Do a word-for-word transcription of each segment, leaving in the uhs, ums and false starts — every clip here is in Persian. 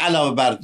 علاوه بر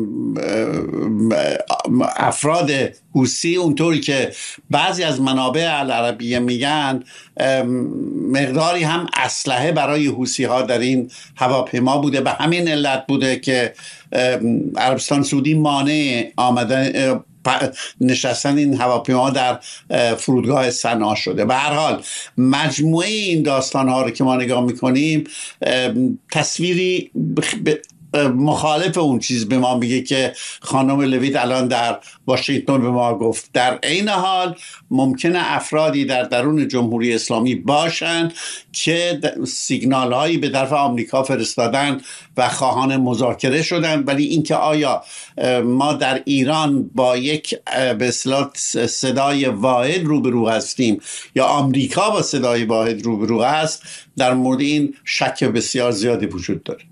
افراد حوثی، اونطوری که بعضی از منابع العربیه میگن مقداری هم اسلحه برای حوثی ها در این هواپیما بوده. به همین علت بوده که عربستان سعودی مانع آمدن نشستن این هواپیما در فرودگاه صنعا شده. به هر حال مجموعه این داستان ها رو که ما نگاه میکنیم تصویری مخالف اون چیز به ما میگه که خانم لویت الان در واشنگتن به ما گفت. در عین حال ممکنه افرادی در درون جمهوری اسلامی باشند که سیگنال هایی به طرف آمریکا فرستادن و خواهان مذاکره شدن، ولی اینکه آیا ما در ایران با یک به اصطلاح صدای واحد روبرو هستیم یا آمریکا با صدای واحد روبرو هست، در مورد این شک بسیار زیادی وجود داره.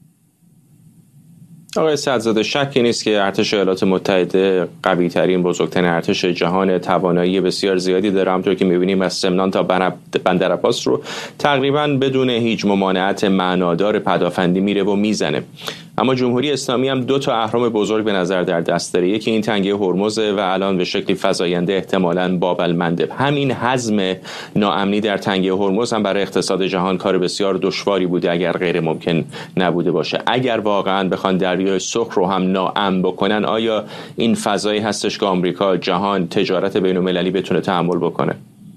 آقای سدزاده، شکی نیست که ارتش ایالات متحده قوی ترین بزرگترین ارتش جهان، توانایی بسیار زیادی داره. همونطور که میبینیم از سمنان تا بندر عباس رو تقریبا بدون هیچ ممانعت معنادار پدافندی میره و میزنه. اما جمهوری اسلامی هم دو تا اهرام بزرگ به نظر در دست داره. یکی این تنگه هرمز و الان به شکلی فزاینده احتمالاً باب المندب. همین حزم ناامنی در تنگه هرمز هم برای اقتصاد جهان کار بسیار دشواری بوده اگر غیر ممکن نبوده باشه. اگر واقعاً بخوان دریای سرخ رو هم ناامن بکنن، آیا این فضایی هستش که آمریکا، جهان، تجارت بین‌المللی بتونه تحمل بکنه؟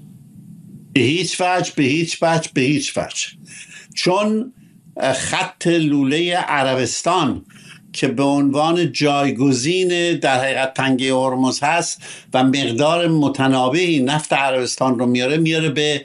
به هیچ وجه، به هیچ وجه، به هیچ وجه. چون خط لوله عربستان که به عنوان جایگزین در حقیقت تنگه هرمز هست و مقدار متناوبی نفت عربستان رو میاره میاره به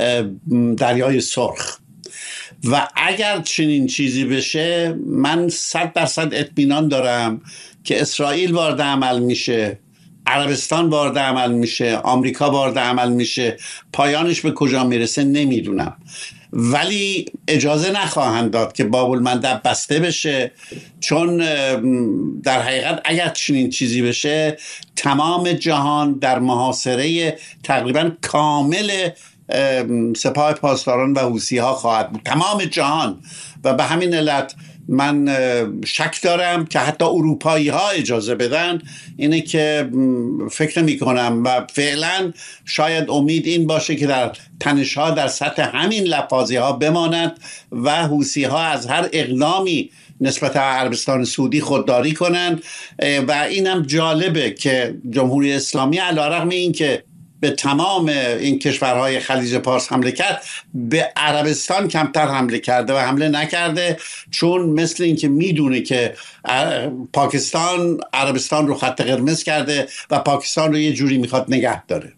دریای سرخ، و اگر چنین چیزی بشه من صد درصد اطمینان دارم که اسرائیل وارد عمل میشه، عربستان وارد عمل میشه، آمریکا وارد عمل میشه. پایانش به کجا میرسه نمیدونم، ولی اجازه نخواهند داد که باب المندب بسته بشه، چون در حقیقت اگر چنین چیزی بشه تمام جهان در محاصره تقریبا کامل سپاه پاسداران و حوثی ها خواهد بود، تمام جهان. و به همین علت من شک دارم که حتی اروپایی ها اجازه بدن، اینه که فکر نمی کنم و فعلا شاید امید این باشه که در تنش ها در سطح همین لفاظی ها بماند و حوثی ها از هر اقدامی نسبت عربستان سعودی خودداری کنند. و اینم جالبه که جمهوری اسلامی علیرغم این که به تمام این کشورهای خلیج پارس حمله کرد، به عربستان کمتر حمله کرده و حمله نکرده، چون مثل این که میدونه که پاکستان عربستان رو خط قرمز کرده و پاکستان رو یه جوری میخواد نگه داره.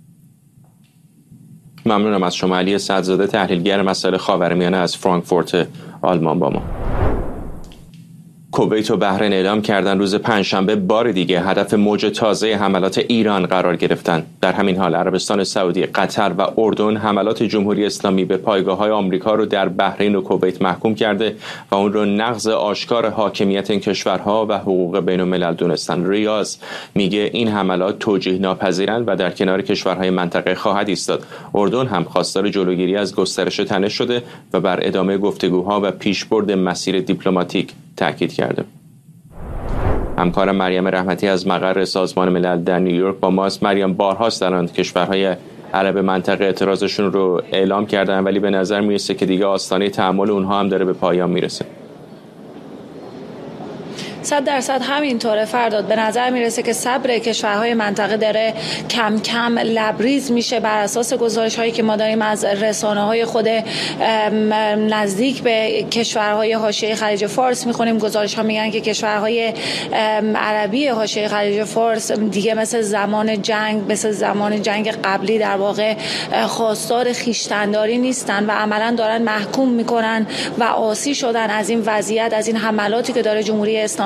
ممنونم از شما علی سدزاده، تحلیلگر مسائل خاورمیانه از فرانکفورت آلمان با ما. کویت و بحرین اعلام کردن روز پنجشنبه بار دیگه هدف موج تازه حملات ایران قرار گرفتن. در همین حال عربستان سعودی، قطر و اردن حملات جمهوری اسلامی به پایگاه‌های آمریکا رو در بحرین و کویت محکوم کرده و اون رو نقض آشکار حاکمیت این کشورها و حقوق بین‌الملل دونستن. ریاض میگه این حملات توجیه ناپذیرند و در کنار کشورهای منطقه خواهد ایستاد. اردن هم خواستار جلوگیری از گسترش تنش شده و بر ادامه گفتگوها و پیشبرد مسیر دیپلماتیک تاکید کرده. همکار مریم رحمتی از مقر سازمان ملل در نیویورک با ماست. مریم، بارهاست در کشورهای عرب منطقه اعتراضشون رو اعلام کردن، ولی به نظر میرسه که دیگه آستانه تحمل اونها هم داره به پایان میرسه. صد درصد همینطوره فرداد. به نظر میرسه که صبر کشورهای منطقه داره کم کم لبریز میشه بر اساس گزارش هایی که ما داریم از رسانه های خود نزدیک به کشورهای حاشیه خلیج فارس میخونیم. گزارش ها میگن که کشورهای عربی حاشیه خلیج فارس دیگه مثل زمان جنگ مثل زمان جنگ قبلی در واقع خواستار خویشتنداری نیستن و عملا دارن محکوم میکنن و عاصی شدن از این وضعیت، از این حملاتی که داره جمهوری اسلامی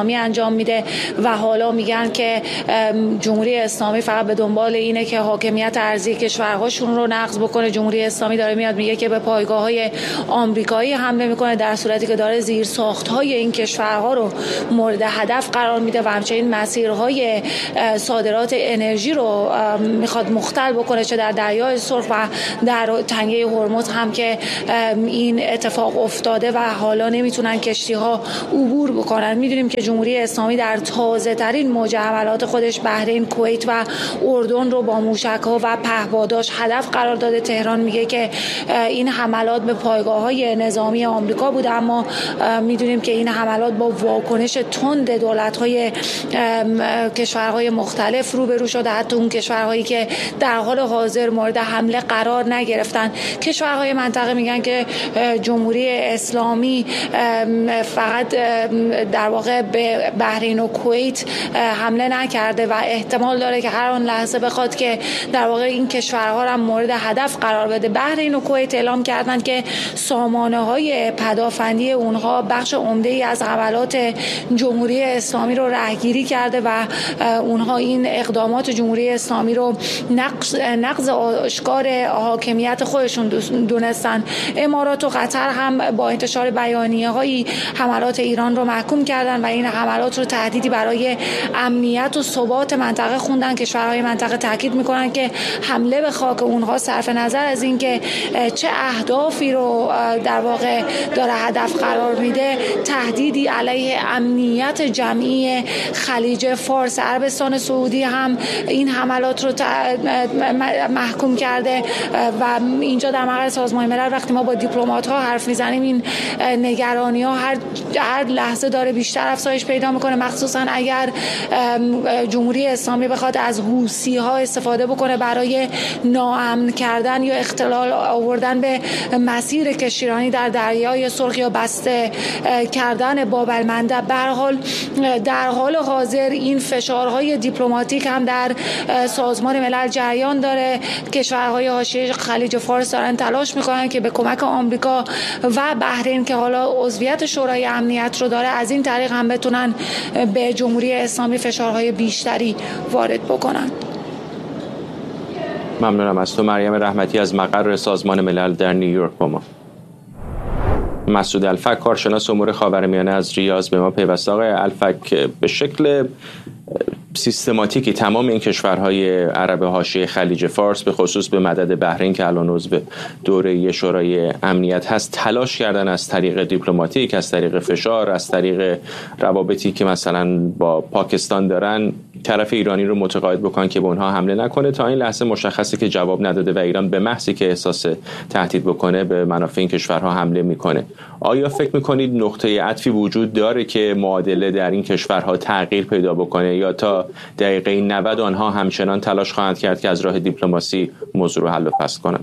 اسلامی انجام میده و حالا میگن که جمهوری اسلامی فقط به دنبال اینه که حاکمیت ارضی کشورهاشون رو نقض بکنه. جمهوری اسلامی داره میاد میگه که به پایگاه‌های آمریکایی حمله میکنه، در صورتی که داره زیرساخت‌های این کشورها رو مورد هدف قرار میده و همچنین مسیرهای صادرات انرژی رو میخواد مختل بکنه، چه در دریای سرخ و در تنگه هرمز هم که این اتفاق افتاده و حالا نمیتونن کشتی‌ها عبور بکنن. میدونیم که جمهوری اسلامی در تازه ترین موج حملات خودش بحرین، کویت و اردن رو با موشک‌ها و پهپاداش هدف قرار داده. تهران میگه که این حملات به پایگاه‌های نظامی آمریکا بوده، اما میدونیم که این حملات با واکنش تند دولت‌های کشورهای مختلف روبرو شده، حتی اون کشورهایی که در حال حاضر مورد حمله قرار نگرفتن. کشورهای منطقه میگن که جمهوری اسلامی فقط در واقع به بحرین و کویت حمله نکرده و احتمال داره که هر آن لحظه بخواد که در واقع این کشورها را مورد هدف قرار بده. بحرین و کویت اعلام کردند که سامانه‌های پدافندی اونها بخش عمده‌ای از حملات جمهوری اسلامی رو رهگیری کرده و اونها این اقدامات جمهوری اسلامی رو نقض نقض آشکار حاکمیت خودشون دونستن. امارات و قطر هم با انتشار بیانیه‌هایی حملات ایران رو محکوم کردن و این حملات رو تهدیدی برای امنیت و ثبات منطقه خوندن. کشورهای منطقه تاکید میکنن که حمله به خاک اونها صرف نظر از اینکه چه اهدافی رو در واقع داره هدف قرار میده، تهدیدی علیه امنیت جمعی خلیج فارس. عربستان سعودی هم این حملات رو محکوم کرده و اینجا در مقر سازمان ملل وقتی ما با دیپلمات ها حرف میزنیم این نگرانی ها هر هر لحظه داره بیشتر افزایش پیدا میکنه، مخصوصا اگر جمهوری اسلامی بخواد از حوثی ها استفاده بکنه برای ناامن کردن یا اختلال آوردن به مسیر کشتیرانی در دریای سرخ یا بسته کردن باب المندب. به هر حال در حال حاضر این فشارهای دیپلماتیک هم در سازمان ملل جریان داره. کشورهای حاشیه خلیج فارس دارن تلاش میکنن که به کمک آمریکا و بحرین که حالا عضویت شورای امنیت رو داره از این طریق هم بتونن به جمهوری اسلامی فشارهای بیشتری وارد بکنن. ممنونم از تو مریم رحمتی از مقر سازمان ملل در نیویورک با ما. مسعود الفک کارشناس امور خاورمیانه از ریاض به ما پیوسته. آقای الفک، به شکل سیستماتیکی تمام این کشورهای عرب حاشیه خلیج فارس به خصوص به مدد بحرین که الان عضو دوره شورای امنیت هست تلاش کردن از طریق دیپلماتیک، از طریق فشار، از طریق روابطی که مثلا با پاکستان دارن طرف ایرانی رو متقاعد بکنن که به اونها حمله نکنه. تا این لحظه مشخصه که جواب نداده و ایران به محضی که احساس تهدید بکنه به منافع این کشورها حمله میکنه. آیا فکر میکنید نقطه عطفی وجود داره که معادله در این کشورها تغییر پیدا بکنه یا تا دقیقه نود آنها همچنان تلاش خواهند کرد که از راه دیپلماسی موضوع رو حل و فصل کنند؟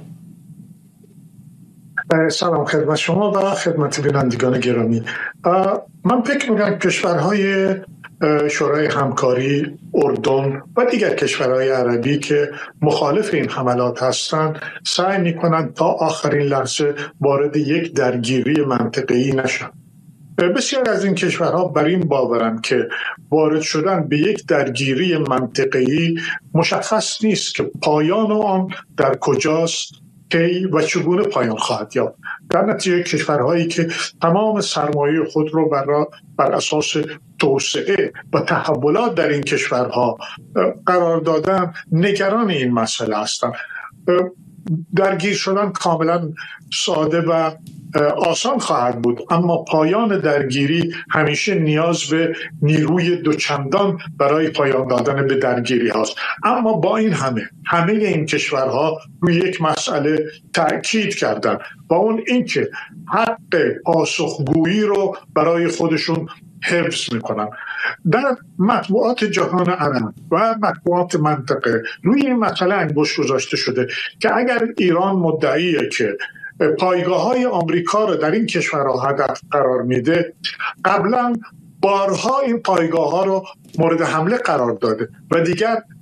سلام خدمت شما و خدمت بینندگان گرامی. من فکر می‌کنم کشورهای شورای همکاری، اردن و دیگر کشورهای عربی که مخالف این حملات هستند سعی می‌کنند تا آخرین لحظه وارد یک درگیری منطقه‌ای نشن. بسیار از این کشورها بر این باورند که وارد شدن به یک درگیری منطقه‌ای مشخص نیست که پایان آن در کجاست، کی و چگونه پایان خواهد یافت. در نتیجه کشورهایی که تمام سرمایه خود رو بر, بر اساس توسعه و تحولات در این کشورها قرار دادن نگران این مسئله هستند. درگیر شدن کاملا ساده و آسان خواهد بود، اما پایان درگیری همیشه نیاز به نیروی دوچندان برای پایان دادن به درگیری هست. اما با این همه همه این کشورها روی یک مسئله تأکید کردن و اون اینکه حق پاسخگویی رو برای خودشون حفظ میکنن. در مطبوعات جهان عرب و مطبوعات منطقه روی این مسئله انگشت گذاشته شده که اگر ایران مدعیه که پایگاه‌های آمریکا رو در این کشورها هدف قرار میده، قبلا بارها این پایگاه‌ها رو مورد حمله قرار داده و دیگر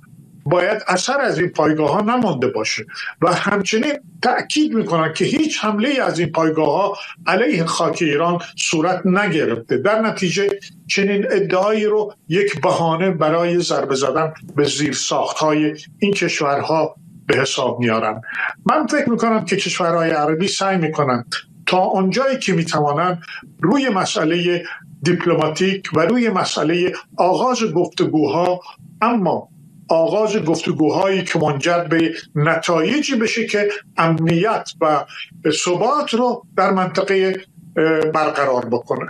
باید اثر از این پایگاه ها نمانده باشه و همچنین تأکید میکنن که هیچ حمله از این پایگاه ها علیه خاک ایران صورت نگرفته. در نتیجه چنین ادعایی رو یک بهانه برای ضربه زدن به زیر ساخت های این کشورها به حساب میارن. من فکر میکنم که کشورهای عربی سعی میکنن تا آنجایی که میتوانن روی مسئله دیپلماتیک و روی مسئله آغاز گفتگوها، اما آغاز گفتگوهایی که منجر به نتایجی بشه که امنیت و ثبات رو در منطقه برقرار بکنه.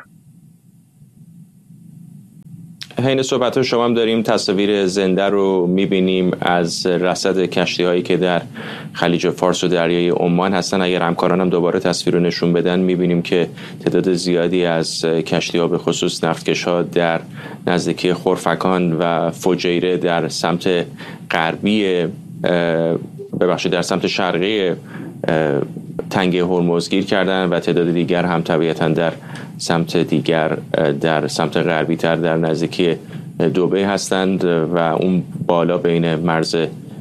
حین صحبت شما هم داریم تصاویر زنده رو میبینیم از رصد کشتی هایی که در خلیج فارس و دریای عمان هستن. اگر همکارانم دوباره تصویر رو نشون بدن میبینیم که تعداد زیادی از کشتی ها به خصوص نفتکش ها در نزدیکی خرفکان و فجیره در سمت غربی ببخشید در سمت شرقی تنگه هرمز گیر کردن و تعداد دیگر هم طبیعتاً در سمت دیگر در سمت غربی تر در نزدیکی دبی هستند و اون بالا بین مرز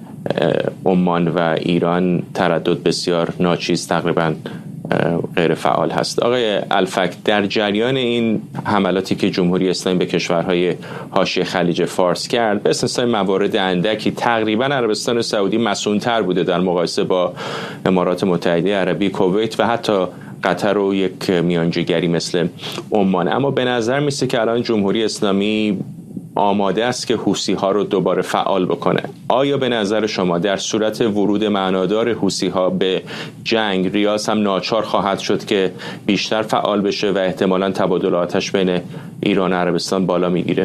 عمان و ایران تردد بسیار ناچیز تقریباً غیر فعال هست. آقای الفک، در جریان این حملاتی که جمهوری اسلامی به کشورهای حاشیه خلیج فارس کرد، به استثنای موارد اندکی تقریبا عربستان سعودی مسئول‌تر بوده در مقایسه با امارات متحده عربی، کویت و حتی قطر و یک میانجیگری مثل عمان. اما به نظر میسه که الان جمهوری اسلامی آماده است که حوثی ها رو دوباره فعال بکنه. آیا به نظر شما در صورت ورود معنادار حوثی ها به جنگ، ریاض هم ناچار خواهد شد که بیشتر فعال بشه و احتمالاً تبادل آتش بین ایران و عربستان بالا میگیره؟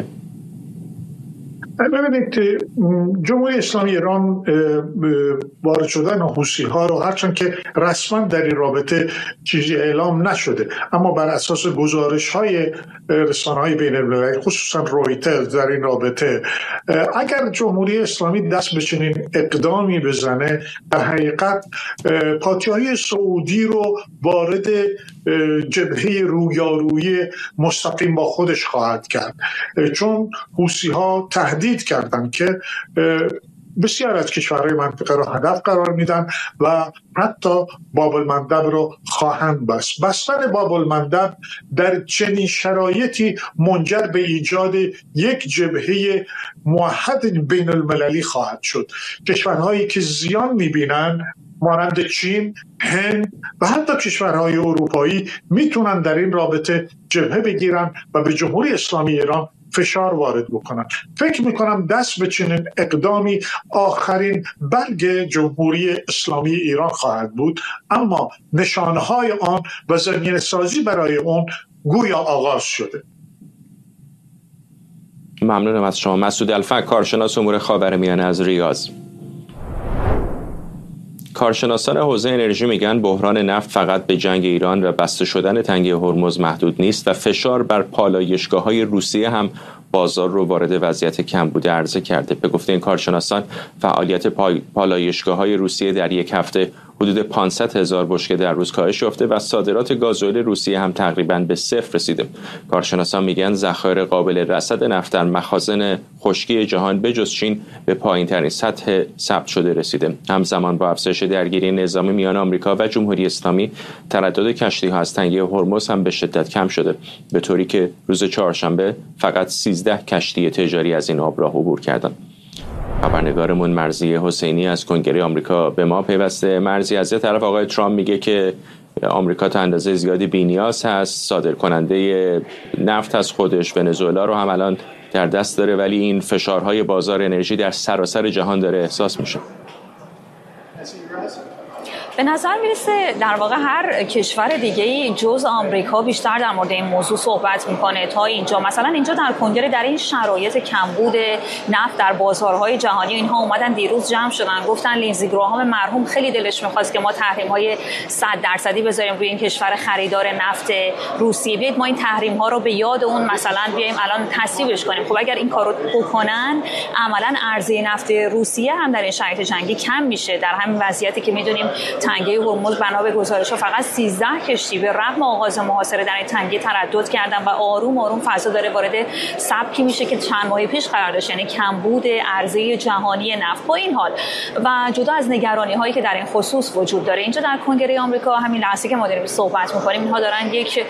ببینید، جمهوری اسلامی ایران وارد شدن حوثی ها رو هرچند که رسما در این رابطه چیزی اعلام نشده، اما بر اساس گزارش های رسانه های بین المللی خصوصا رویترز در این رابطه، اگر جمهوری اسلامی دست به چنین اقدامی بزنه، در حقیقت پادشاهی سعودی رو وارد جبهه رویارویی مستقیم با خودش خواهد کرد، چون حوثی ها تهدید کردن که بسیار از کشورهای منطقه رو هدف قرار میدن و حتی باب المندب رو خواهند بست. بستن باب المندب در چنین شرایطی منجر به ایجاد یک جبهه موحد بین المللی خواهد شد. کشورهایی که زیان میبینن مانند چین، هند و حتی کشورهای اروپایی میتونن در این رابطه جبهه بگیرن و به جمهوری اسلامی ایران فشار وارد بکنن. فکر میکنم دست به چنین اقدامی آخرین برگ جمهوری اسلامی ایران خواهد بود، اما نشانهای آن و زمینه سازی برای اون گویا آغاز شده. ممنونم از شما. مسعود الفک، کارشناس امور خاورمیانه از ریاض. کارشناسان حوزه انرژی میگن بحران نفت فقط به جنگ ایران و بسته شدن تنگه هرمز محدود نیست و فشار بر پالایشگاه‌های روسیه هم بازار رو وارد وضعیت کمبود عرضه کرده. به گفته این کارشناسان، فعالیت پالایشگاه‌های روسیه در یک هفته حدود پانصد هزار بشکه در روز کاهش یافته و صادرات گازوئیل روسیه هم تقریباً به صفر رسیده. کارشناسان میگن ذخایر قابل رصد نفت در مخازن خشکی جهان بجز چین به پایین‌ترین سطح ثبت شده رسیده. همزمان با افزایش درگیری نظامی میان آمریکا و جمهوری اسلامی، تردد کشتی‌ها از تنگه هرمز هم به شدت کم شده، به طوری که روز چهارشنبه فقط سیزده کشتی تجاری از این آب راه عبور کردند. خبرنگارمون مرضی حسینی از کنگره آمریکا به ما پیوسته. مرضی، از یه طرف آقای ترامپ میگه که آمریکا تا اندازه زیادی بی‌نیاز هست، صادرکننده نفت از خودش، ونزوئلا رو هم الان در دست داره، ولی این فشارهای بازار انرژی در سراسر جهان داره احساس میشه. به نظر میرسه در واقع هر کشور دیگه‌ای جز آمریکا بیشتر در مورد این موضوع صحبت میکنه تا اینجا. مثلا اینجا در کنگره در این شرایط کمبود نفت در بازارهای جهانی، اینها اومدن دیروز جمع شدن گفتن لینزی گراهام مرحوم خیلی دلش می‌خواست که ما تحریم‌های صد درصدی بذاریم روی این کشور خریدار نفت روسیه. بیاید ما این تحریم‌ها رو به یاد اون مثلا بیایم الان تصویبش کنیم. خب اگر این کارو بکنن، عملاً عرضه نفت روسیه هم در این شرایط جنگی کم میشه. در همین وضعیتی که می‌دونیم تنگه هرمز بنا به گزارش‌ها فقط سیزده کشتی به رغم آغاز محاصره در این تنگه تردد کردن و آروم آروم فضا داره وارد سبکی میشه که چند ماه پیش قرار داشت، یعنی کمبود عرضه جهانی نفت. با این حال و جدا از نگرانی‌هایی که در این خصوص وجود داره، اینجا در کنگره آمریکا همین لحظه که ما داریم صحبت می‌کنیم اینها دارن یک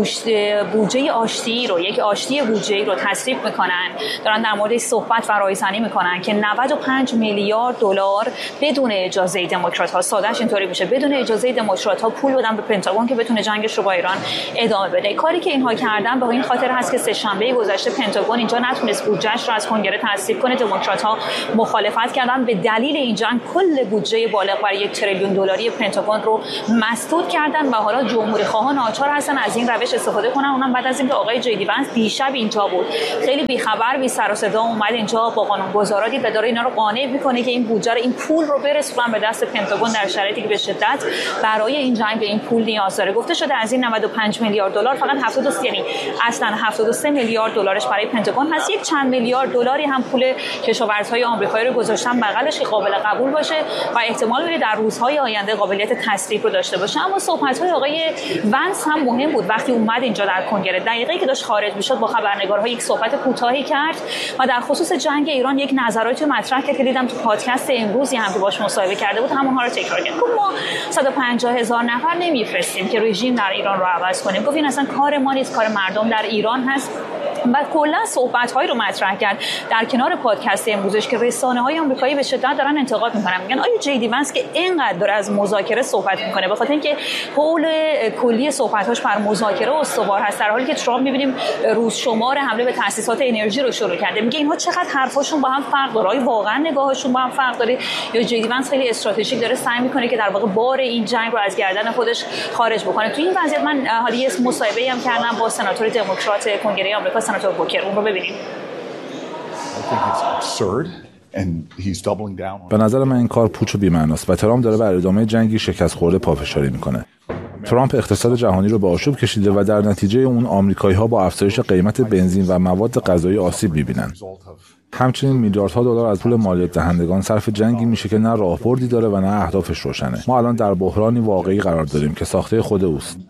بودجه آشتی رو یک آشتی بودجه رو تصویب می‌کنن، دارن در موردش صحبت و رایزنی می‌کنن که نود و پنج میلیارد دلار بدون اجازه دموکرات‌ها، سادهش اینطوری میشه، بدون اجازه دموکرات‌ها پول بدن به پنتاگون که بتونه جنگش رو با ایران ادامه بده. کاری که اینها کردن به این خاطر هست که سه شنبه گذشته پنتاگون اینجا نتونست بودجهش رو از کنگره تصویب کنه، دموکرات‌ها مخالفت کردن، به دلیل این جنگ کل بودجه بالغ بر یک تریلیون دلاری پنتاگون رو مسدود کردن و حالا جمهوری خواهان ناچار هستن از این روش استفاده کنن. اونم بعد از اینکه آقای جی دی ونس دیشب اینجا بود، خیلی بی خبر بی سر و صدا اومد اینجا با قانونگذارا دید و داره اینا رو قانع میکنه که این بودجه این پول رو برسونن به دست پنتاگون در شرایطی که به شدت برای این جنگ به این پول نیاز داره. گفته شده از این نود و پنج میلیارد دلار فقط هفتاد و سه یعنی اصلا هفتاد و سه میلیارد دلارش برای پنتاگون هست، یک چند میلیارد دلاری هم پول کشاورزهای آمریکایی رو گذاشتن بغلش که قابل قبول باشه و احتمال میره در روزهای آینده قابلیت تصویب رو داشته باشه. اما صحبت‌های آقای ونس هم مهم بود. وقتی اومد اینجا در کنگره دقیقه‌ای که داشت خارج میشد با خبرنگارها یک صحبت کوتاهی کرد و در خصوص جنگ ایران یک نظراتی مطرح کرد که دیدم تو پادکست امروزی هم که باهاش مصاحبه کرده بود همونها رو تکرار کرد. گفت ما صد و پنجاه هزار نفر نمیفرستیم که رژیم در ایران رو عوض کنیم. گفت این اصلا کار ما نیست، کار مردم در ایران هست. و کلا صحبت‌هایی رو مطرح کرد در کنار پادکست امروزش که رسانه‌های آمریکایی به شدت دارن انتقاد می‌کنن، میگن آیا جی دی ونس که اینقدر داره از مذاکره صحبت می‌کنه به خاطر اینکه حول کلی صحبت‌هاش بر مذاکره استوار هست، در حالی که ترامپ می‌بینیم روز شمار حمله به تأسیسات انرژی رو شروع کرده. میگه اینها چقدر حرفاشون با هم فرق داره، آیا واقعا نگاهشون با هم فرق داره یا جی دی ونس خیلی استراتژیک داره سعی می‌کنه که در واقع بار این جنگ رو از گردن خودش خارج بکنه. تو این وضعیت من حالا یه مصاحبه‌ای هم کردم با سناتور دموکرات کنگره آمریکا، سناتور بوکر، اون رو ببینیم. به نظر من این کار پوچ و بی‌معناست و ترامپ داره بر ادامه جنگی شکست خورده پافشاری میکنه. ترامپ اقتصاد جهانی رو به آشوب کشیده و در نتیجه اون آمریکایی‌ها با افزایش قیمت بنزین و مواد غذایی آسیب می‌بینن. همچنین میلیاردها دلار از پول مالیات دهندگان صرف جنگی میشه که نه راهبردی داره و نه اهدافش روشنه. ما الان در بحرانی واقعی قرار داریم که ساخته خود اوست.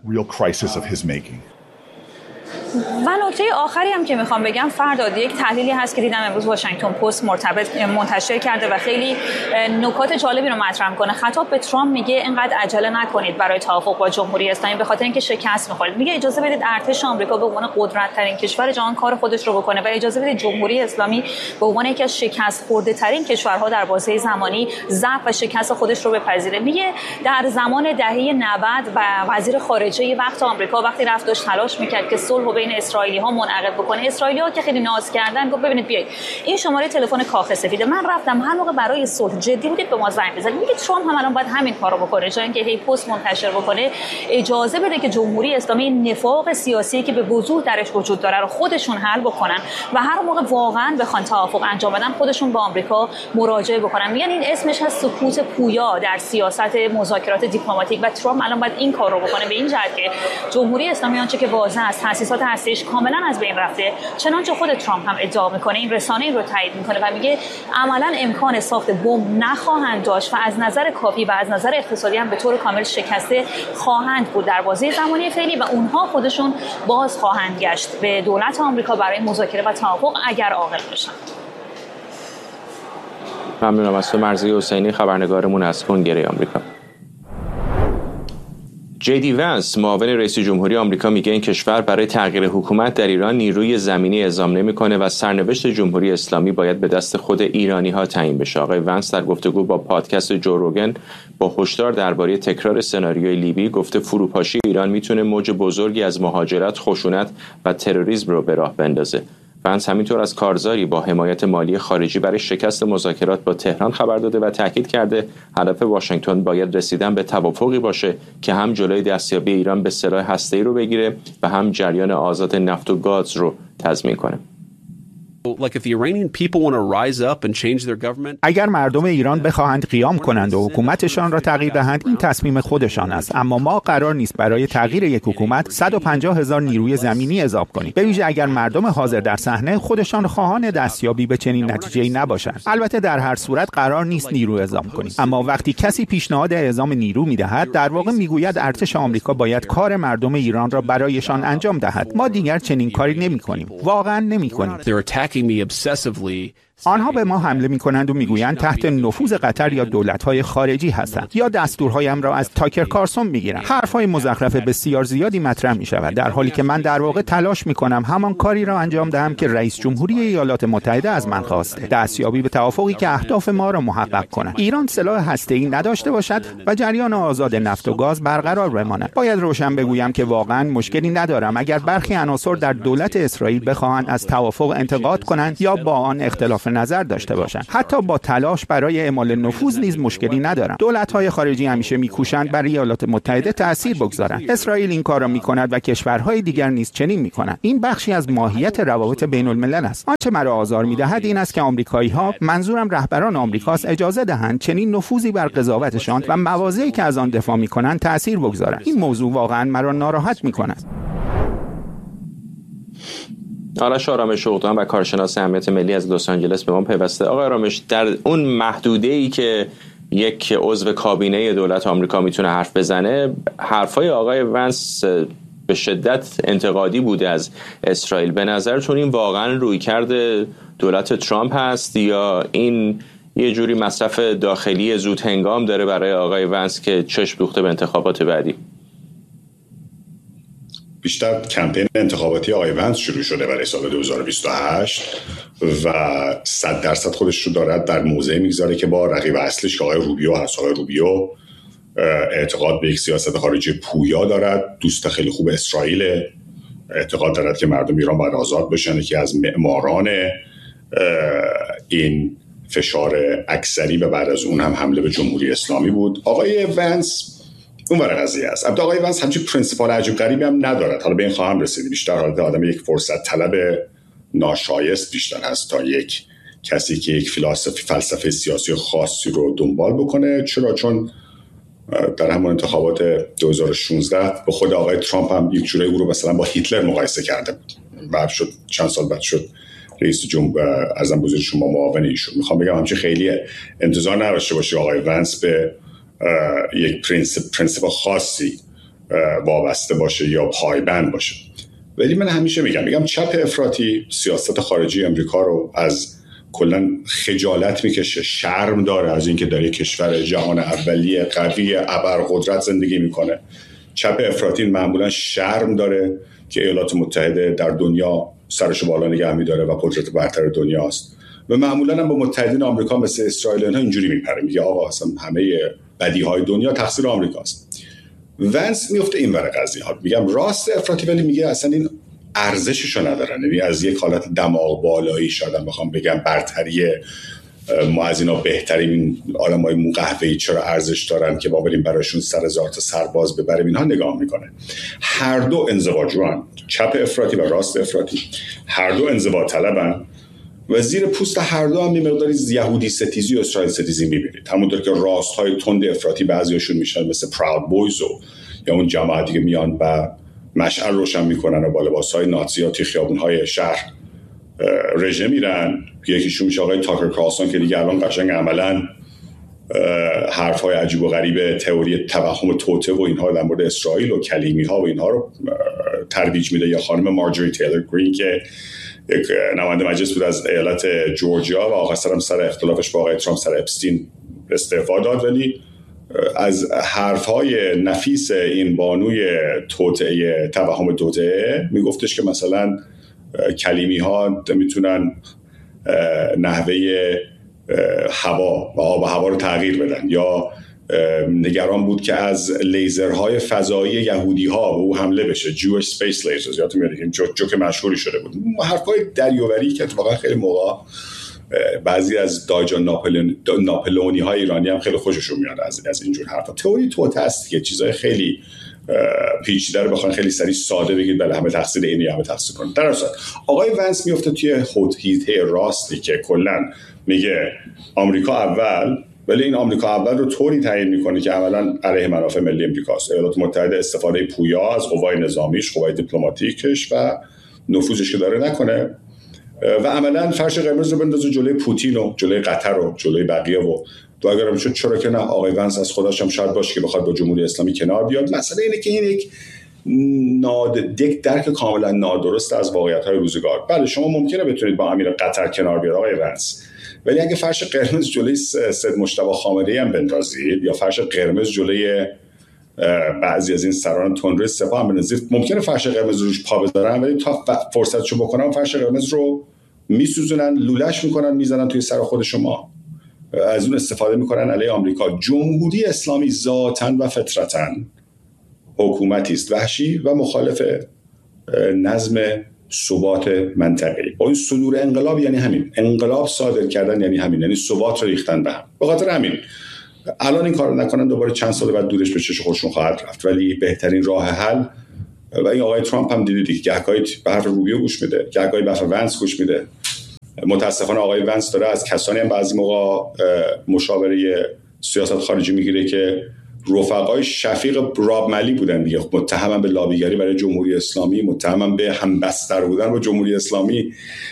و نکته آخری هم که میخوام بگم فرداد، یک تحلیلی هست که دیدم امروز واشنگتن پست مرتبط منتشر کرده و خیلی نکات جالبی رو مطرح میکنه. خطاب به ترامپ میگه اینقدر عجله نکنید برای توافق با جمهوری اسلامی به خاطر اینکه شکست میخورید. میگه اجازه بدید ارتش آمریکا به عنوان قدرت ترین کشور جهان کار خودش رو بکنه و اجازه بدید جمهوری اسلامی به عنوان یکی از شکست خورده ترین کشورها در بازه زمانی ضعف و شکست خودش رو بپذیره. میگه در زمان دهه نود و وزیر خارجه وقت آمریکا وقتی رفت داشت تلاش میکرد که صلح بین اسرائیلی ها منعقد بکنه، اسرائیلی ها که خیلی ناز کردن گفت ببینید بیایید این شماره تلفن کاخ سفیده، من رفتم هر موقع برای صلح جدی بودید به ما زنگ بزنید. میگه ترامپ هم الان باید همین کارو بکنه، جای اینکه هی پست منتشر بکنه اجازه بده که جمهوری اسلامی نفاق سیاسی که به وضوح درش وجود داره رو خودشون حل بکنن و هر موقع واقعا بخوان توافق انجام بدن خودشون با آمریکا مراجعه بکنن. میگن این اسمش هست سکوت پویا در سیاست مذاکرات دیپلماتیک و ترامپ الان باید این کارو بکنه به این جهت که جمهوری اسلامی آنچه که واضح است تأسیسات هستیش کاملا از بین رفته، چنانچه خود ترامپ هم ادعا میکنه، این رسانه این رو تایید میکنه و میگه عملا امکان ساخت بمب نخواهند داشت و از نظر کافی و از نظر اقتصادی هم به طور کامل شکسته خواهند بود در بازه زمانی فعلی و اونها خودشون باز خواهند گشت به دولت آمریکا برای مذاکره و توافق اگر عاقل باشن. ممنونم از تو مرضی حسینی، خبرنگارمون از کنگره آمریکا. جی دی ونس معاون رئیس جمهوری آمریکا میگه این کشور برای تغییر حکومت در ایران نیروی زمینی اعزام نمیکنه و سرنوشت جمهوری اسلامی باید به دست خود ایرانی ها تعیین بشه. آقای ونس در گفتگو با پادکست جو روگن با هشدار درباره تکرار سناریوی لیبی گفته فروپاشی ایران میتونه موج بزرگی از مهاجرت، خشونت و تروریسم رو به راه بندازه. ونس همینطور از کارزاری با حمایت مالی خارجی برای شکست مذاکرات با تهران خبر داده و تاکید کرده هدف واشنگتن باید رسیدن به توافقی باشه که هم جلوی دستیابی ایران به سلاح هسته‌ای رو بگیره و هم جریان آزاد نفت و گاز رو تضمین کنه. اگر مردم ایران بخواهند قیام کنند و حکومتشان را تغییر دهند، این تصمیم خودشان است، اما ما قرار نیست برای تغییر یک حکومت صد و پنجاه هزار نیروی زمینی اضافه کنیم، به ویژه اگر مردم حاضر در صحنه خودشان خواهان دستیابی به چنین نتیجه‌ای نباشند. البته در هر صورت قرار نیست نیرو اضافه کنیم، اما وقتی کسی پیشنهاد اعزام نیرو می‌دهد، در واقع می‌گوید ارتش آمریکا باید کار مردم ایران را برایشان انجام دهد. ما دیگر چنین کاری نمی‌کنیم. واقعاً نمی‌کنیم. آنها به ما حمله می‌کنند و می‌گویند تحت نفوذ قطر یا دولت‌های خارجی هستند یا دستورهایم را از تاکر کارسون می‌گیرند. حرف‌های مزخرف بسیار زیادی مطرح می‌شود، در حالی که من در واقع تلاش می‌کنم همان کاری را انجام دهم که رئیس جمهوری ایالات متحده از من خواسته، دستیابی به توافقی که اهداف ما را محقق کند. ایران سلاح هسته‌ای نداشته باشد و جریان آزاد نفت و گاز برقرار بماند. باید روشن بگویم که واقعاً مشکلی ندارم اگر برخی عناصر در دولت اسرائیل بخواهند از توافق انتقاد کنند یا با آن اختلاف نظر داشته باشند. حتی با تلاش برای اعمال نفوذ نیز مشکلی ندارم. دولت‌های خارجی همیشه می‌کوشند بر ایالات متحده تأثیر بگذارند. اسرائیل این کار را می‌کند و کشورهای دیگر نیز چنین می‌کنند. این بخشی از ماهیت روابط بین‌الملل است. آنچه مرا آزار می‌دهد این است که آمریکایی‌ها، منظورم رهبران آمریکاست، اجازه دهند چنین نفوذی بر قضاوتشان و مواضعی که از آن دفاع می‌کنند تأثیر بگذارند. این موضوع واقعاً مرا ناراحت می‌کند. آرش آرامش شغدان و کارشناس امنیت ملی از لس آنجلس به ما پیوسته. آقای آرامش، در اون محدوده‌ای که یک عضو کابینه دولت آمریکا میتونه حرف بزنه، حرفای آقای ونس به شدت انتقادی بوده از اسرائیل. به نظرتون این واقعا رویکرد دولت ترامپ هست یا این یه جوری مصرف داخلی زود هنگام داره برای آقای ونس که چشم دوخته به انتخابات بعدی؟ بیشتر کمپین انتخاباتی آقای ونس شروع شده برای سال دو هزار و بیست و هشت و صد درصد خودش رو دارد در موضعی میگذاره که با رقیب اصلیش که آقای روبیو هست. آقای روبیو اعتقاد به یک سیاست خارجی پویا دارد، دوست خیلی خوب اسرائیل، اعتقاد دارد که مردم ایران باید آزاد بشن، که از معماران این فشار اکثری و بعد از اون هم حمله به جمهوری اسلامی بود. آقای ونس اون ور قضیه است. البته آقای ونس همچین پرینسیپال عجیب غریبی هم ندارد، حالا به این خواهم رسید. بیشتر حالت آدم یک فرصت طلب ناشایست بیشتر هست تا یک کسی که یک فلسفه فلسفه سیاسی خاصی رو دنبال بکنه. چرا؟ چون در همون انتخابات دو هزار و شانزده به خود آقای ترامپ هم یک جوری او رو مثلا با هیتلر مقایسه کرده بود. بعد شد چند سال بعد شد رئیس جمهور، ارزم بزرگ شما معاون ایشون. میخوام بگم همچین خیلی انتظار نداشته باشه آقای ونس به یک پرینسیپ پرینسیپ خاصی وابسته باشه یا پایبند باشه. ولی من همیشه میگم میگم چپ افراطی سیاست خارجی امریکا رو از کلا خجالت میکشه، شرم داره از اینکه در یک کشور جهان اولیه قوی ابرقدرت زندگی میکنه. چپ افراطی معمولا شرم داره که ایالات متحده در دنیا سرش بالا نگه میداره و قدرت برتر دنیاست و معمولا هم با متحدین آمریکا مثل اسرائیل اینها اینجوری میپره، میگه آقا اصلا همه بدیهای دنیا تقصیر آمریکاست. ونس میفته این ور قضیه ها. میگم راست افراطی، ولی میگه اصلا این ارزششو ندارن. یعنی از یک حالت دماغ بالایی شاید بخوام بگم برتری ما از اینا بهترین آدمای مو قهوه‌ای چرا ارزش دارن که ما بریم براشون سر هزار تا سرباز ببریم، اینها نگاه میکنه. هر دو انزواجوان، چپ افراطی و راست افراطی، هر دو انزوا طلبن و زیر پوست هر دو هم یه مقداری یهودی ستیزی و اسرائیل ستیزی میبینید. همونطور که راست های تند افراطی بعضیاشون میشن مثل پراود بویز و یا اون جماعتی که میان و مشعل روشن میکنن و با لباسهای نازی ها توی خیابونهای شهر رژه میرن. یکیشون میشه آقای تاکر کارلسون که دیگه الان قشنگ عملا حرفهای عجیب و غریب تئوری توهم توته و اینها در مورد اسرائیل و کلیمی ها و اینها رو ترویج میده. یا خانم مارجوری تیلر گرین که یک نماینده مجلس بود از ایالت جورجیا و آخر هم سر اختلافش با آقای ترامپ سر اپستین استعفا داد، ولی از حرفهای نفیس این بانوی توطئه توهم توطئه میگفتش که مثلا کلیمی ها میتونن نحوه هوا و آب و هوا رو تغییر بدن، یا نگران بود که از لیزرهای فضایی یهودی ها به او حمله بشه، Jewish space lasers، یادتون میاد این جوک جوک مشهوری شده بود. حرفای دریاوری که اتفاقا خیلی موقع بعضی از دایجان ناپلئونی ناپلئونی های ایرانی هم خیلی خوششون میاد از از اینجور حرفا. تئوری توطئه است که چیزای خیلی پیچیده رو بخوان خیلی سریع ساده بگید بله همه تقصیر اینی همه تقصیر کنن. در اصل آقای ونس میفته توی هیته راستی که کلا میگه آمریکا اول، ولی این آمریکا اول رو طوری تعیین میکنه که اولا علیه منافع ملی آمریکاست. ایالات متحده استفاده پویا از قوای نظامیش، قوای دیپلماتیکش و نفوذش که داره نکنه و عملا فرش قرمز رو بندازه جلوی پوتین و جلوی قطر و جلوی بقیه و دو اگرم شد چرا که نه آقای ونس از خودش هم شاید باشه که بخواد با جمهوری اسلامی کنار بیاد. مسئله اینه که این یک ناد یک درک کاملا نادرست از واقعیت‌های روزگار. بله شما ممکنه بتونید با امیر قطر کنار بیاد آقای ونس، ولی اگه فرش قرمز جلوی سید مجتبی خامنه‌ای هم بندازید یا فرش قرمز جلوی بعضی از این سران تندروی سپاه هم بندازید، ممکنه فرش قرمز روش پا بذارن ولی تا فرصتشو بکنن فرش قرمز رو میسوزونن، لولش میکنن، میزنن توی سر خود شما، از اون استفاده میکنن علیه آمریکا. جمهوری اسلامی ذاتاً و فطرتاً حکومتی است وحشی و مخالف نظم ثبات منطقه‌ای. با این صدور انقلاب یعنی همین، انقلاب صادر کردن یعنی همین، یعنی ثبات رو ریختن به هم. به خاطر همین الان این کارو نکنن دوباره چند سال بعد دورش به چش خودشون خواهد رفت. ولی بهترین راه حل، و این آقای ترامپ هم دیدید که گهگاهی به حرف روبیو گوش میده، گهگاهی به حرف ونس گوش میده. متاسفانه آقای ونس داره از کسانی هم بعضی موقع مشاوره سیاست خارجی میگیره که رفقای شفیق راب ملی بودن دیگه، متهمن به لابیگری برای جمهوری اسلامی، متهمن به همبستر بودن با جمهوری اسلامی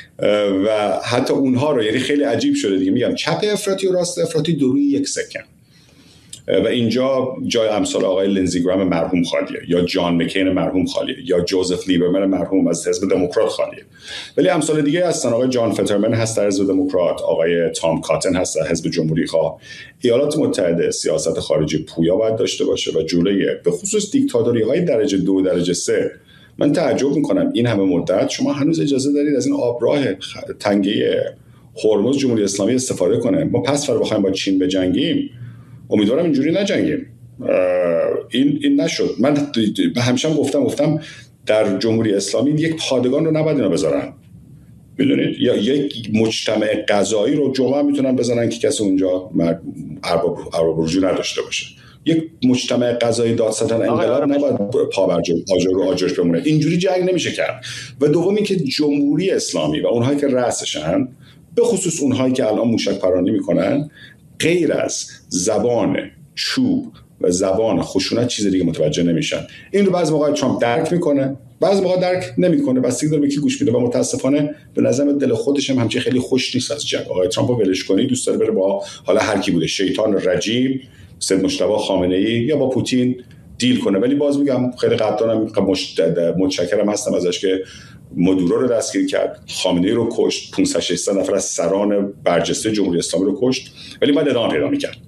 و حتی اونها رو، یعنی خیلی عجیب شده دیگه. میگم چپ افراطی و راست افراطی دو روی یک سکن و اینجا جای امثال آقای لینزی گرام مرحوم خالیه یا جان مکین مرحوم خالیه یا جوزف لیبرمن مرحوم از حزب دموکرات خالیه، ولی امثال دیگه هستن. آقای جان فترمن هست در حزب دموکرات، آقای تام کاتن هست در حزب جمهوری خواه. ایالات متحده سیاست خارجی پویا باید داشته باشه و جلوی به خصوص دیکتاتوری های درجه دو درجه سه. من تعجب میکنم این همه مدت شما هنوز اجازه دارید از این آبراه تنگه هرمز جمهوری اسلامی استفاده کنه. ما پس فر بخوایم با چین بجنگیم، امیدوارم اینجوری نجنگیم. این این نشد. من همیشه گفتم گفتم در جمهوری اسلامی یک پادگان رو نباید اینا بذارن، میدونید، یا یک مجتمع قضایی رو جمعه میتونن بزنن که کسی اونجا ارباب ارباب رجوع نداشته باشه. یک مجتمع قضایی دادستان انقلاب نباید پابرجا آجر و آجرش بمونه. اینجوری جنگ نمیشه کرد. و دومی که جمهوری اسلامی و اونهایی که رأسشن، به خصوص اونهایی که الان موشک پرانی میکنن، غیر از زبان چوب و زبان خشونت چیز دیگه متوجه نمیشن. این رو بعضی موقع ترامپ درک میکنه، بعضی موقع درک نمیکنه، بستگی داره به کی گوش میده و متاسفانه به نظر دل خودش هم همچین خیلی خوش نیست از جنگ. آقای ترامپ رو ولش کنی، دوست داره بره با حالا هر کی بوده، شیطان رجیم، سید مجتبی خامنه‌ای یا با پوتین دیل کنه. ولی باز میگم خیلی قدردانم، متشکرم هستم ازش که مدورو رو دستگیر کرد، خامنه‌ای رو کشت، پانصد ششصد نفر از سران برجسته جمهوری اسلامی رو کشت، ولی بعد ادامه پیدا می‌کرد.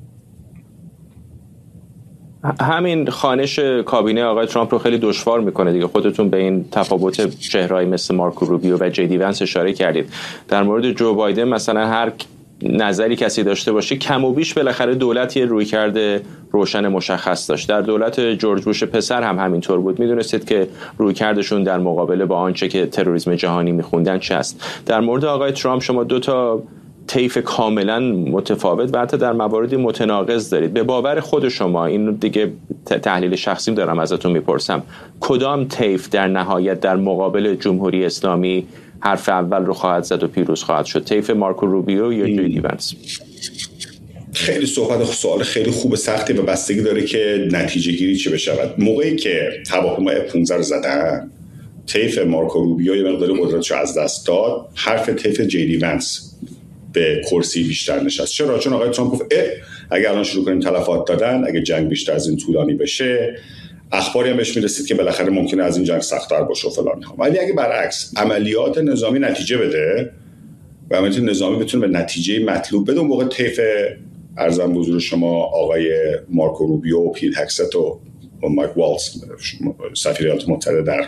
همین خوانش کابینه آقای ترامپ رو خیلی دشوار میکنه دیگه. خودتون به این تفاوت چهره‌ای مثل مارکو روبیو و جی دی ونس اشاره کردید. در مورد جو بایدن مثلا هر نظری کسی داشته باشه، کم و بیش بالاخره دولت یه رویکرد روشن مشخص داشت. در دولت جورج بوش پسر هم همینطور بود. میدونستید که رویکردشون در مقابله با آنچه که تروریسم جهانی میخوندن چه است. در مورد آقای ترامپ شما دو تا طیف کاملا متفاوت و حتی در مواردی متناقض دارید. به باور خود شما، این دیگه تحلیل شخصیم دارم ازتون میپرسم، کدام طیف در نهایت در مقابل جمهوری اسلامی حرف اول رو خواهد زد و پیروز خواهد شد؟ طیف مارکو روبیو یا جی دی ونس؟ خیلی صحبت سوال خیلی خوب سختی و بستگی داره که نتیجه گیری چه بشود. موقعی که هواپیمای اف پانزده رو زدن، طیف مارکو روبیو یه مقدار قدرتشو از دست داد، حرف طیف جی دی ونس به کرسی بیشتر نشست. چرا؟ چون آقای ترامپ گفت اگه الان شروع کنیم تلفات دادن، اگه جنگ بیشتر از این طولانی بشه، اخباری هم بهش میرسید که بالاخره ممکنه از این جنگ سخت‌تر باشه و فلان. ولی اگه برعکس عملیات نظامی نتیجه بده و عملیات نظامی بتونه به نتیجه مطلوب بده، اون موقع طیف ارزم به حضور شما آقای مارکو روبیو و پیت هکست و مایک والز، سفیر ایالات متحده در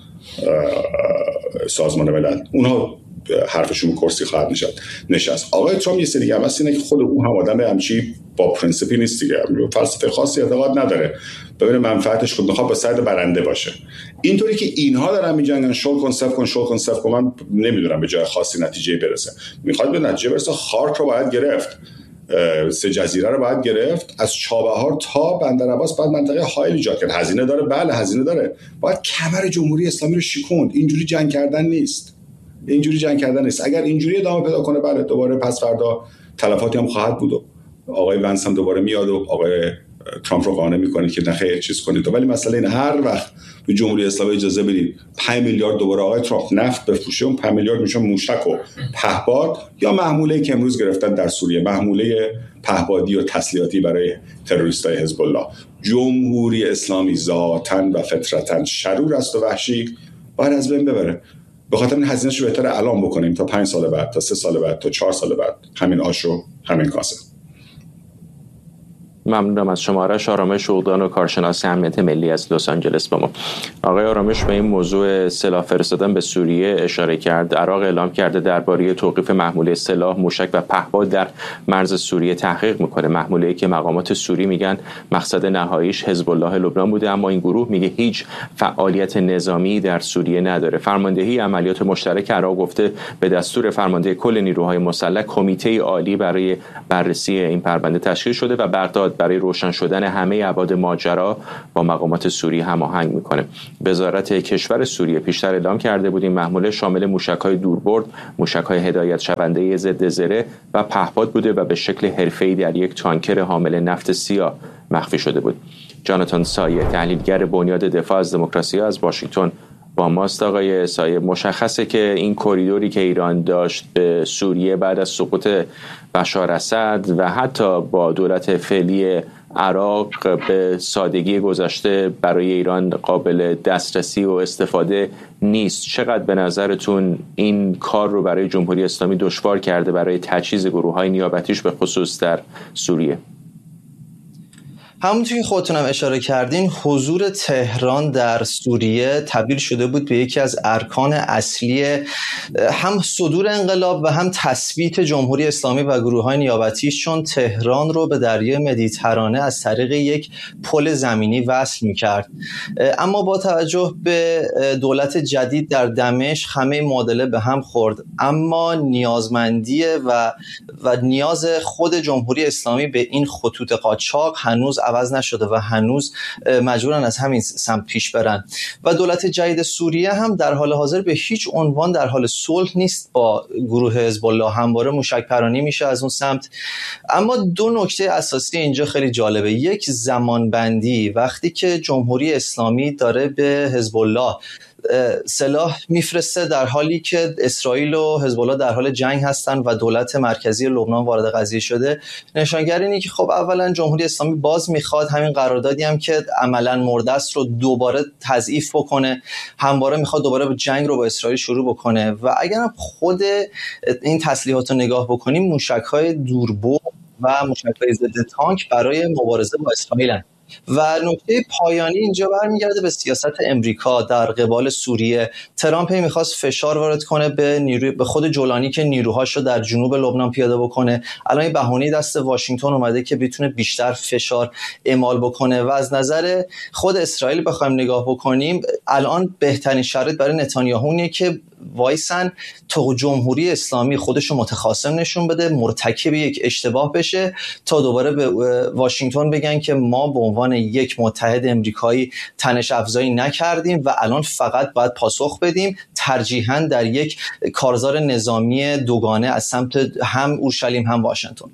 سازمان ملل، اونها حرفشون کرسی خواهد نشست. نشست. آقای ترامپ یه سری هم هست اینه که خود اون هم آدم همچی با پرینسیپی نیست دیگه، فلسفه خاصی اعتقاد نداره، ببینه منفعتش خود میخواد به ساید برنده باشه. اینطوری که اینها دارن میجنگن شل کن صفر کن شل کن صفر کن، من نمیدونم به جای خاصی نتیجه برسه. میخواد به نتیجه برسه، خارک رو باید گرفت. سه جزیره رو باید گرفت، از چابهار تا بندر عباس باید منطقه حائل ایجاد کرد. هزینه داره، بله هزینه داره، باید کمر جمهوری اسلامی رو شکوند. اینجوری جنگ کردن نیست، اینجوری جنگ کردن نیست. اگر اینجوری ادامه پیدا کنه بله دوباره پس فردا تلفاتی هم خواهد بود و آقای ونس هم دوباره میاد و آقای ترامپ رو قانع میکنه که نخیر چیز کنید. ولی مسئله این هر وقت به جمهوری اسلامی اجازه بدید پنج میلیارد دوباره آقای ترامپ نفت بفروشه، اون پنج میلیارد میشه موشک و پهپاد یا محموله که امروز گرفتن در سوریه، محموله پهپادی و تسلیحاتی برای تروریستای حزب الله. جمهوری اسلامی ذاتاً و فطرتاً شرور است و وحشی، باید از بین ببره. به خاطر این هزینه‌شو بهتره الان بکنیم تا پنج سال بعد، تا سه سال بعد، تا چهار سال بعد همین آشو همین کاسه. ممنونم از شما. آرش آرامش اوغدان و کارشناس امنیت ملی از لس آنجلس با ما. آقای آرامش به این موضوع سلاح فرستادن به سوریه اشاره کرد. عراق اعلام کرده درباره توقیف محموله سلاح، موشک و پهپاد در مرز سوریه تحقیق میکنه. محموله‌ای که مقامات سوری میگن مقصد نهاییش حزب الله لبنان بوده، اما این گروه میگه هیچ فعالیت نظامی در سوریه نداره. فرماندهی عملیات مشترک عراق گفته به دستور فرمانده کل نیروهای مسلح کمیته عالی برای بررسی این پرونده تشکیل شده و بغداد برای روشن شدن همه ابعاد ماجرا با مقامات سوریه هماهنگ میکنه. وزارت کشور سوریه پیشتر اعلام کرده بود این محموله شامل موشک‌های دوربرد، موشک‌های هدایت شونده ضد زره و پهپاد بوده و به شکل حرفه‌ای در یک تانکر حامل نفت سیاه مخفی شده بود. جاناتان سایه، تحلیلگر بنیاد دفاع از دموکراسی از واشنگتن با ماست. آقای سایه، مشخصه که این کریدوری که ایران داشت به سوریه بعد از سقوط بشار اسد و حتی با دولت فعلی عراق به سادگی گذشته برای ایران قابل دسترسی و استفاده نیست. چقدر به نظرتون این کار رو برای جمهوری اسلامی دشوار کرده برای تجهیز گروه‌های نیابتیش به خصوص در سوریه؟ همونطور که خودتونم اشاره کردین، حضور تهران در سوریه تبدیل شده بود به یکی از ارکان اصلی هم صدور انقلاب و هم تثبیت جمهوری اسلامی و گروه‌های نیابتیش، چون تهران رو به دریای مدیترانه از طریق یک پل زمینی وصل می‌کرد. اما با توجه به دولت جدید در دمشق همه معادله به هم خورد، اما نیازمندی و و نیاز خود جمهوری اسلامی به این خطوط قاچاق هنوز عوض نشده و هنوز مجبورن از همین سمت پیش برن و دولت جدید سوریه هم در حال حاضر به هیچ عنوان در حال صلح نیست با گروه حزب الله، همواره موشک پرانی میشه از اون سمت. اما دو نکته اساسی اینجا خیلی جالبه. یک، زمانبندی. وقتی که جمهوری اسلامی داره به حزب الله سلاح میفرسته در حالی که اسرائیل و حزب الله در حال جنگ هستن و دولت مرکزی لبنان وارد قضیه شده، نشانگر اینه که خب اولا جمهوری اسلامی باز میخواد همین قراردادی هم که عملاً مرده است رو دوباره تضعیف بکنه، همواره میخواد دوباره جنگ رو با اسرائیل شروع بکنه. و اگر خود این تسلیحات رو نگاه بکنیم، موشک‌های دوربرد و موشک‌های ضد تانک برای مبارزه با اسرائیل هستند. و نکته پایانی اینجا برمیگرده به سیاست امریکا در قبال سوریه. ترامپ میخواست فشار وارد کنه به نیروی به خود جولانی که نیروهاشو در جنوب لبنان پیاده بکنه. الان این بهونه دست واشنگتن اومده که بتونه بیشتر فشار اعمال بکنه و از نظر خود اسرائیل بخوایم نگاه بکنیم، الان بهترین شرایط برای نتانیاهو که وایسن تا جمهوری اسلامی خودشو متخاصم نشون بده، مرتکب یک اشتباه بشه، تا دوباره به واشنگتن بگن که ما به عنوان یک متحد امریکایی تنش افزایی نکردیم و الان فقط باید پاسخ بدیم، ترجیحاً در یک کارزار نظامی دوگانه از سمت هم اورشلیم هم واشنگتن.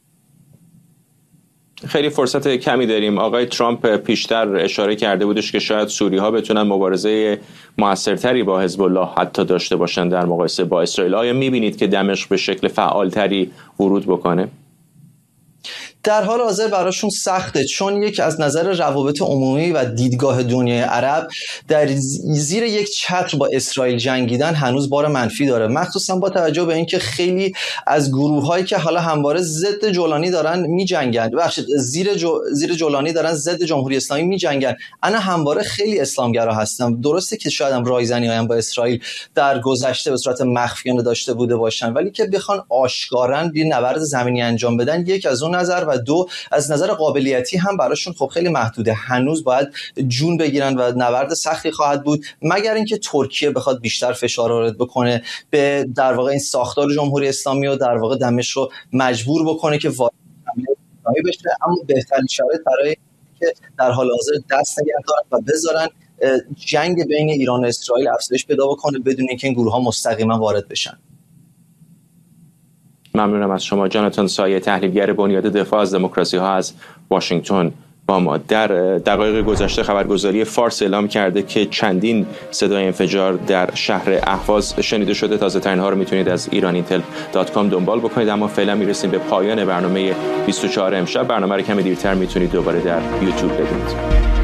خیلی فرصت کمی داریم. آقای ترامپ پیشتر اشاره کرده بودش که شاید سوری‌ها بتونن مبارزه موثرتری با حزب الله حتی داشته باشن در مقایسه با اسرائیل. آیا می‌بینید که دمشق به شکل فعالتری ورود بکنه؟ در حال حاضر براشون سخته، چون یک از نظر روابط عمومی و دیدگاه دنیای عرب در زیر یک چتر با اسرائیل جنگیدن هنوز بار منفی داره، مخصوصا با توجه به اینکه خیلی از گروه‌هایی که حالا همواره ضد جولانی دارن می‌جنگن، بخشید زیر جو، زیر جولانی دارن ضد جمهوری اسلامی می‌جنگن، انا همواره خیلی اسلامگرا هستن. درسته که شاید هم رایزنی‌های با اسرائیل در گذشته به صورت مخفیانه داشته بوده باشن، ولی که بخوان آشکاراً یه نبرد زمینی انجام بدن، یک از اون نظر، و دو از نظر قابلیتی هم براشون خب خیلی محدوده. هنوز باید جون بگیرن و نبرد سختی خواهد بود، مگر اینکه ترکیه بخواد بیشتر فشار وارد بکنه به در واقع این ساختار جمهوری اسلامی و در واقع دمشق رو مجبور بکنه که اسلامی بشه، اما بهترین شرایط برای که در حال حاضر دست نگه دارن و بذارن جنگ بین ایران و اسرائیل افزایش پیدا بکنه بدون اینکه این گروه‌ها مستقیما وارد بشن. ممنونم از شما جاناتان سایه، تحلیلگر بنیاد دفاع از دموکراسی ها از واشنگتن با ما. در دقایق گذشته خبرگزاری فارس اعلام کرده که چندین صدای انفجار در شهر اهواز شنیده شده. تازه ترین ها رو میتونید از ایران اینتل دات کام دنبال بکنید. اما فعلا میرسیم به پایان برنامه بیست و چهار امشب. برنامه رو کمی دیرتر میتونید دوباره در یوتیوب ببینید.